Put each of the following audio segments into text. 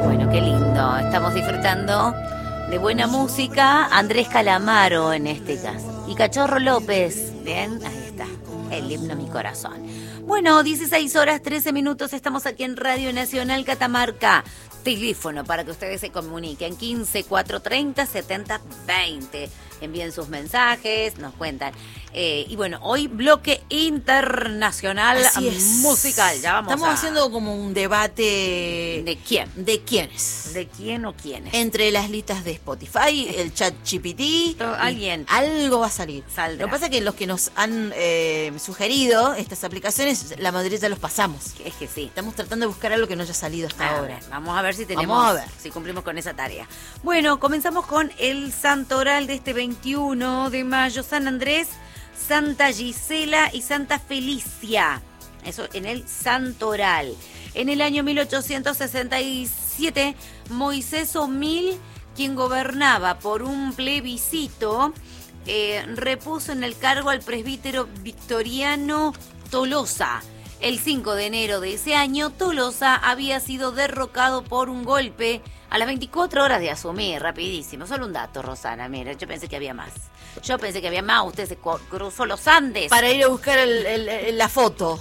Bueno, qué lindo. Estamos disfrutando de buena música. Andrés Calamaro en este caso. Y Cachorro López. Bien, ahí está. El himno a mi corazón. Bueno, 16 horas 13 minutos. Estamos aquí en Radio Nacional Catamarca. Teléfono para que ustedes se comuniquen. 15 430 70 20. Envíen sus mensajes, nos cuentan. Y bueno, hoy bloque internacional musical. Ya Estamos haciendo como un debate. ¿De quién? ¿De quiénes? ¿De quién o quiénes? Entre las listas de Spotify, el ChatGPT. Alguien. Algo va a salir. Saldrá. Lo que pasa es que los que nos han sugerido estas aplicaciones, la mayoría ya los pasamos. Es que sí. Estamos tratando de buscar algo que no haya salido hasta ahora. Vamos a ver si tenemos. Si cumplimos con esa tarea. Bueno, comenzamos con el santoral de este 21 de mayo. San Andrés, Santa Gisela y Santa Felicia. Eso en el santoral. En el año 1867, Moisés O'Mill, quien gobernaba por un plebiscito, repuso en el cargo al presbítero Victoriano Tolosa. El 5 de enero de ese año, Tolosa había sido derrocado por un golpe a las 24 horas de asumir, rapidísimo. Solo un dato, Rosana, mira, yo pensé que había más. Usted se cruzó los Andes. Para ir a buscar la foto.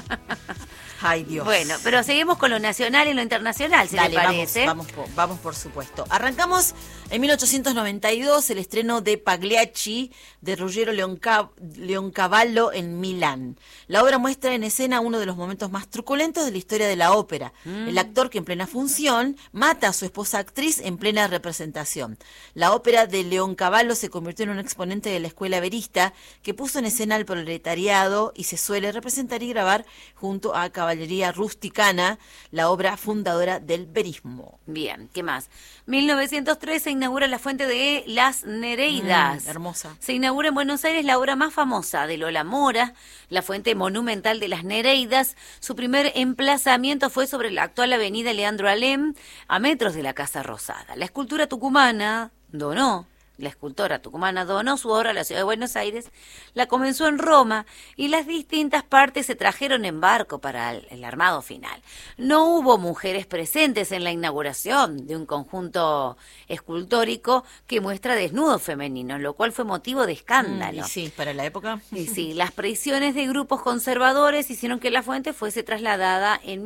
Ay, Dios. Bueno, pero seguimos con lo nacional y lo internacional, si le parece. Vamos, por supuesto. Arrancamos en 1892 el estreno de Pagliacci de Ruggero Leoncavallo en Milán. La obra muestra en escena uno de los momentos más truculentos de la historia de la ópera. El actor que en plena función mata a su esposa actriz en plena representación. La ópera de Leoncavallo se convirtió en un exponente de la escuela verista que puso en escena al proletariado y se suele representar y grabar junto a Caballería Rusticana, la obra fundadora del verismo. Bien, ¿qué más? 1903 se inaugura la fuente de las Nereidas. Hermosa. Se inaugura en Buenos Aires la obra más famosa de Lola Mora, la fuente monumental de las Nereidas. Su primer emplazamiento fue sobre la actual avenida Leandro Alem, a metros de la Casa Rosada. La escultura tucumana La escultora tucumana donó su obra a la ciudad de Buenos Aires, la comenzó en Roma y las distintas partes se trajeron en barco para el armado final. No hubo mujeres presentes en la inauguración de un conjunto escultórico que muestra desnudos femeninos, lo cual fue motivo de escándalo. Sí, para la época. Y sí, las presiones de grupos conservadores hicieron que la fuente fuese trasladada en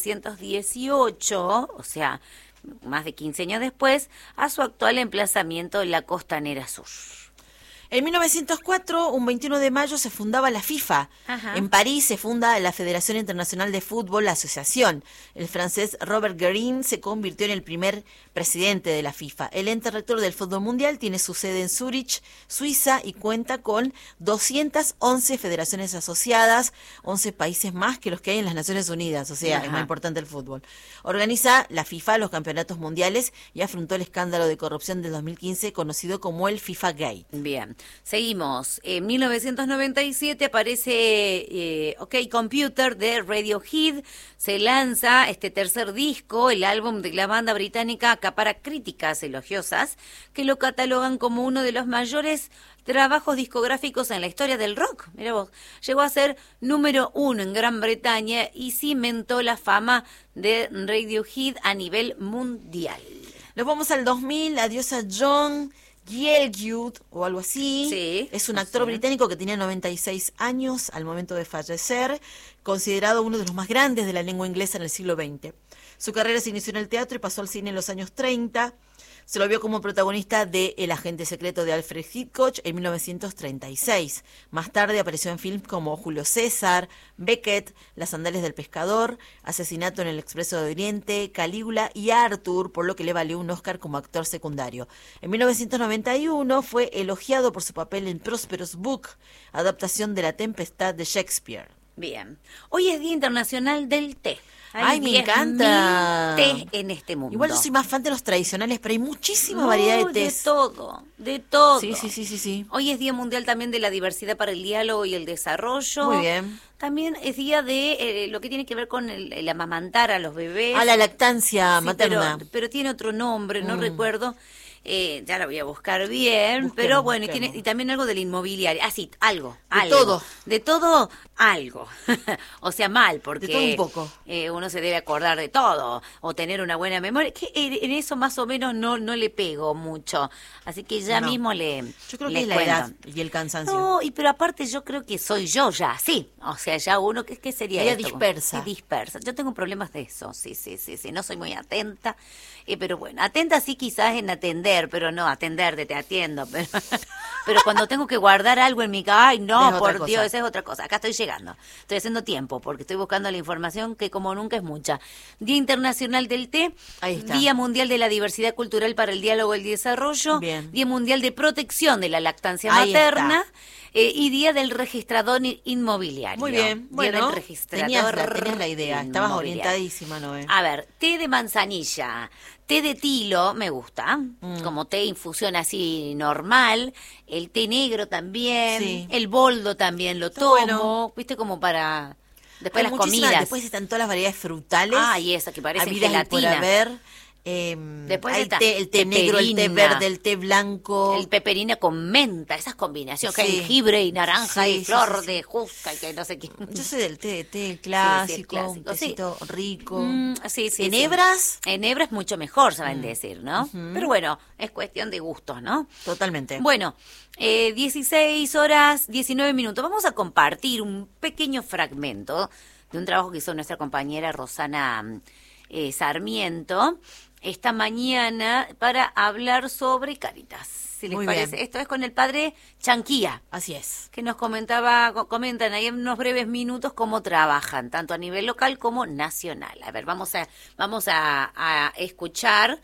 1918, o sea, más de 15 años después, a su actual emplazamiento en la Costanera Sur. En 1904, un 21 de mayo, se fundaba la FIFA. Ajá. En París se funda la Federación Internacional de Fútbol, la asociación. El francés Robert Guérin se convirtió en el primer presidente de la FIFA. El ente rector del fútbol mundial tiene su sede en Zúrich, Suiza, y cuenta con 211 federaciones asociadas, 11 países más que los que hay en las Naciones Unidas, o sea, Ajá. es más importante el fútbol. Organiza la FIFA los campeonatos mundiales y afrontó el escándalo de corrupción del 2015 conocido como el FIFA Gate. Bien, seguimos. En 1997 aparece OK Computer de Radiohead. Se lanza este tercer disco, el álbum de la banda británica acapara críticas elogiosas que lo catalogan como uno de los mayores trabajos discográficos en la historia del rock. Mira vos, llegó a ser número 1 en Gran Bretaña y cimentó la fama de Radiohead a nivel mundial. Nos vamos al 2000, adiós a John Gielgud o algo así. Sí, es un actor británico que tenía 96 años al momento de fallecer, considerado uno de los más grandes de la lengua inglesa en el siglo XX. Su carrera se inició en el teatro y pasó al cine en los años 30. Se lo vio como protagonista de El agente secreto de Alfred Hitchcock en 1936. Más tarde apareció en films como Julio César, Beckett, Las sandalias del pescador, Asesinato en el Expreso de Oriente, Calígula y Arthur, por lo que le valió un Oscar como actor secundario. En 1991 fue elogiado por su papel en Prosperous Book, adaptación de La Tempestad de Shakespeare. Bien, hoy es Día Internacional del Té. Ay, me encanta. Té en este mundo. Igual yo soy más fan de los tradicionales, pero hay muchísima variedad de tés. De todo. Sí. Hoy es Día Mundial también de la Diversidad para el Diálogo y el Desarrollo. Muy bien. También es día de lo que tiene que ver con el amamantar a los bebés. A la lactancia materna. Pero tiene otro nombre, no recuerdo. Ya la voy a buscar bien, Busquemos, pero bueno, busquemos. y también algo del inmobiliario. Ah, sí, algo. todo. De todo, algo. O sea, mal, porque De todo un poco. uno se debe acordar de todo, o tener una buena memoria. Que en eso más o menos no le pego mucho. Así que ya No. mismo le Yo creo que les es la cuento. edad y el cansancio. No, pero aparte yo creo que soy yo ya, sí. O sea, ya uno, ¿qué sería Ella esto? dispersa. Sí, dispersa. Yo tengo problemas de eso, sí. No soy muy atenta, pero bueno, atenta sí quizás en atender, pero no, atenderte, te atiendo. Pero cuando tengo que guardar algo en mi casa, ay, no, Es otra por cosa. Dios, esa es otra cosa. Acá estoy llegando. Estoy haciendo tiempo porque estoy buscando la información que como nunca es mucha. Día Internacional del Té, Ahí está. Día Mundial de la Diversidad Cultural para el Diálogo y el Desarrollo, Bien. Día Mundial de Protección de la Lactancia Ahí Materna y Día del Registrador Inmobiliario. Muy bien. Día Bueno, del Registrador tenías la idea. Estabas Inmobiliario. orientadísima, Noé. A ver, té de manzanilla, té de tilo, me gusta, como té infusión así normal, el té negro también, Sí. el boldo también lo Está tomo, bueno. viste, como para después Hay las muchísimas, comidas. después están todas las variedades frutales. Ay, esa que parece habidas y por gelatina. haber. Después hay está el té negro, el té peperina. verde, el té blanco. El peperina con menta, esas combinaciones, Sí. jengibre y naranja Sí, y sí, flor sí. de jusca y que no sé qué. Yo soy del té clásico, clásico, un tecito rico. Sí. ¿Enebras? Enebras mucho mejor, saben decir, ¿no? Pero bueno, es cuestión de gustos, ¿no? Totalmente. Bueno, 16 horas 19 minutos. Vamos a compartir un pequeño fragmento de un trabajo que hizo nuestra compañera Rosana Sarmiento esta mañana para hablar sobre Cáritas. Si les Muy parece, bien. esto es con el padre Chanquía, Así es. que nos comentan ahí en unos breves minutos cómo trabajan, tanto a nivel local como nacional. A ver, vamos a escuchar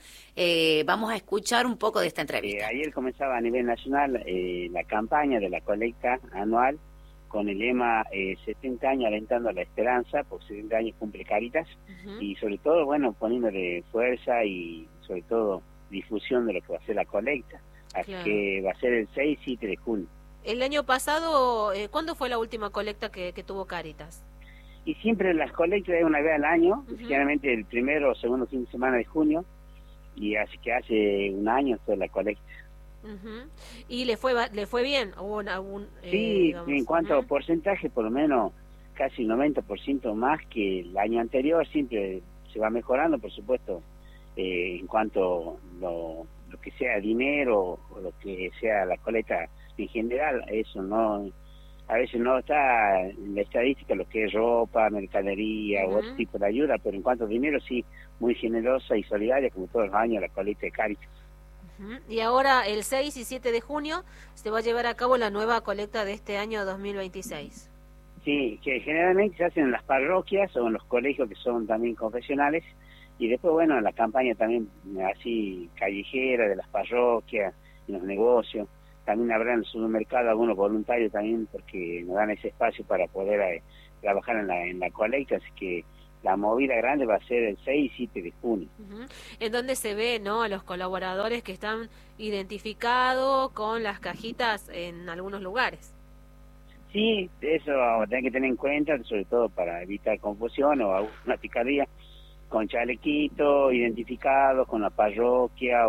un poco de esta entrevista. Ayer comenzaba a nivel nacional la campaña de la colecta anual con el lema 70 años alentando la esperanza, por 70 años cumple Cáritas, y sobre todo, bueno, poniéndole fuerza y sobre todo difusión de lo que va a ser la colecta. Así Claro. que va a ser el 6 y 7 de junio. El año pasado, ¿cuándo fue la última colecta que tuvo Cáritas? Y siempre las colectas es una vez al año, Ujú. generalmente el primero o segundo fin de semana de junio, y así que hace un año fue la colecta. Ujú. ¿Y le fue bien? ¿Hubo algún, Sí, digamos, en cuanto a ujú. porcentaje, por lo menos casi 90% más que el año anterior, siempre se va mejorando, por supuesto, en cuanto lo que sea dinero o lo que sea la colecta en general, eso no, a veces no está en la estadística lo que es ropa, mercadería u otro Ujú. tipo de ayuda, pero en cuanto a dinero sí, muy generosa y solidaria, como todos los años la colecta de Cáritas. Ujú. Y ahora el 6 y 7 de junio se va a llevar a cabo la nueva colecta de este año 2026. Sí, que generalmente se hacen en las parroquias o en los colegios que son también confesionales, y después, bueno, en la campaña también así callejera de las parroquias, en los negocios, también habrá en el supermercado algunos voluntarios también porque nos dan ese espacio para poder trabajar en la colecta, así que la movida grande va a ser el 6 y 7 de junio. Ujú. En donde se ve, ¿no?, a los colaboradores que están identificados con las cajitas en algunos lugares. Sí, eso vamos a tener que tener en cuenta, sobre todo para evitar confusión o alguna picardía, con chalequito, identificados con la parroquia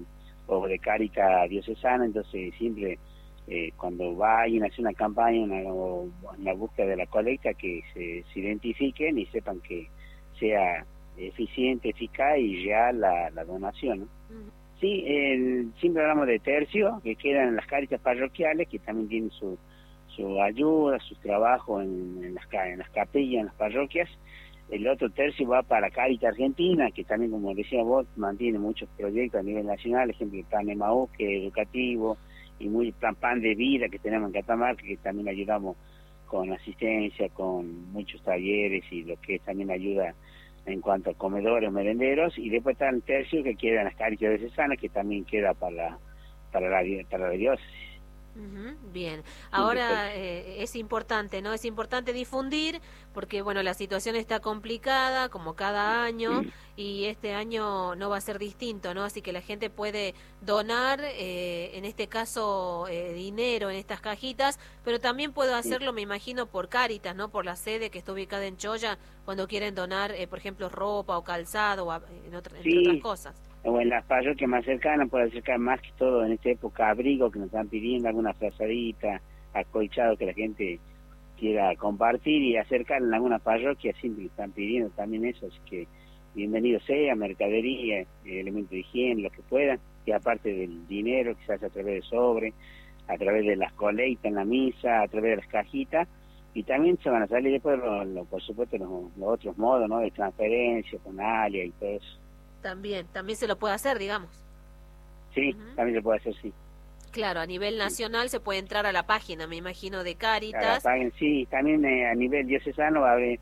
o de Cáritas diocesana, entonces siempre cuando vayan a hacer una campaña o en la búsqueda de la colecta, que se identifiquen y sepan que sea eficiente, eficaz y real la donación, ¿no? Ujú. Sí, siempre hablamos de tercio, que quedan en las Cáritas parroquiales, que también tienen su ayuda, su trabajo en las capillas, en las parroquias. El otro tercio va para Cáritas Argentina, que también, como decía vos, mantiene muchos proyectos a nivel nacional, ejemplo el plan Emaús, que es educativo, y muy plan de vida que tenemos en Catamarca, que también ayudamos con asistencia, con muchos talleres y lo que es también ayuda en cuanto a comedores o merenderos, y después está el tercio que queda en las Cáritas diocesanas, que también queda para la diócesis. Ujú. Bien, ahora es importante, ¿no? Es importante difundir porque, bueno, la situación está complicada como cada año y este año no va a ser distinto, ¿no? Así que la gente puede donar, en este caso, dinero en estas cajitas, pero también puede hacerlo, me imagino, por Cáritas, ¿no? Por la sede que está ubicada en Choya, cuando quieren donar, por ejemplo, ropa o calzado, entre Sí. otras cosas. o en las parroquias más cercanas, puede acercar más que todo en esta época abrigo que nos están pidiendo, alguna frazadita, acolchado que la gente quiera compartir y acercar en alguna parroquia, siempre están pidiendo también eso, así que bienvenido sea, mercadería, elementos de higiene, lo que puedan, y aparte del dinero que se hace a través de sobre, a través de las colectas en la misa, a través de las cajitas, y también se van a salir después, por supuesto, los otros modos, ¿no?, de transferencia, con alias y todo eso. También se lo puede hacer, digamos. Sí, también se puede hacer, sí. Claro, a nivel nacional se puede entrar a la página, me imagino, de Cáritas. Sí, también a nivel diocesano va a haber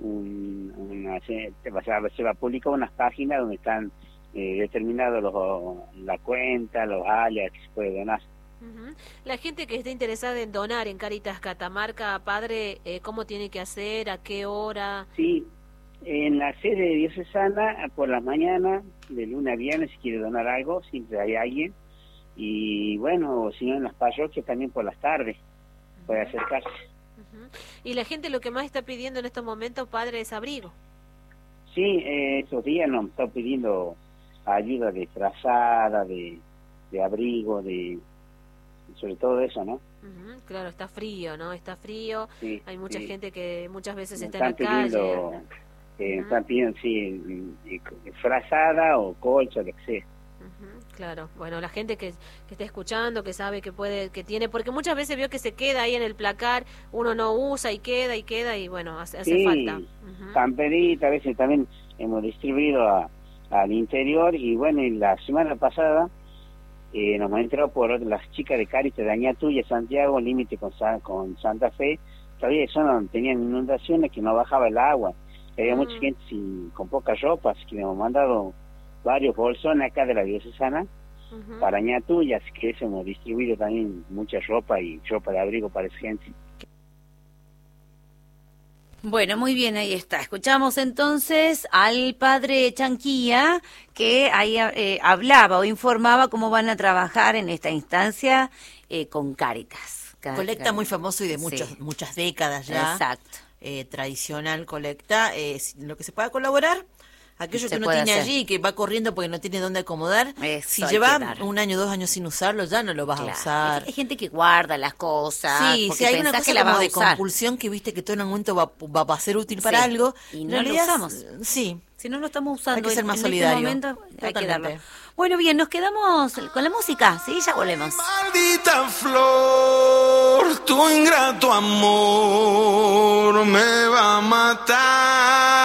se va a publicar unas páginas donde están determinados la cuenta, los alias que se puede donar. La gente que esté interesada en donar en Cáritas Catamarca, padre, ¿cómo tiene que hacer? ¿A qué hora? Sí, en la sede diocesana, por las mañanas, de lunes a viernes, si quiere donar algo, siempre hay alguien. Y bueno, si no, en las parroquias también por las tardes puede acercarse. Y la gente lo que más está pidiendo en estos momentos, padre, es abrigo. Sí, estos días nos están pidiendo ayuda de frazada, de abrigo, sobre todo eso, ¿no? Claro, está frío, ¿no? Está frío, sí, hay mucha gente que muchas veces está en la calle. Están pidiendo, sí, frazada o colcha, lo que sea. Claro, bueno, la gente que está escuchando, que sabe que puede, que tiene, porque muchas veces veo que se queda ahí en el placar, uno no usa y queda y bueno, hace falta. Camperita, a veces también hemos distribuido al interior y bueno, y la semana pasada nos hemos entrado por las chicas de Cáritas de Añatuya, Santiago, límite con Santa Fe, todavía tenían inundaciones que no bajaba el agua, había mucha gente con poca ropa, así que nos hemos mandado varios bolsones acá de la diocesana para Añatuya, así que eso hemos distribuido también mucha ropa y ropa de abrigo para esa gente. Bueno, muy bien, ahí está. Escuchamos entonces al padre Chanquía, que ahí hablaba o informaba cómo van a trabajar en esta instancia con Cáritas. Colecta muy famoso y de muchas décadas ya. Exacto. Tradicional colecta, lo que se pueda colaborar. Aquello que uno tiene allí, que va corriendo porque no tiene dónde acomodar, si lleva 1 año, 2 años sin usarlo, ya no lo vas a usar. Hay gente que guarda las cosas. Sí, si hay una cosa como de compulsión que viste que todo en un momento va a ser útil para algo. Y no lo usamos. Sí. Si no lo estamos usando hay que ser más solidario. En este momento hay que darlo. Bueno, bien, nos quedamos con la música, ¿sí? Ya volvemos. Maldita flor, tu ingrato amor me va a matar.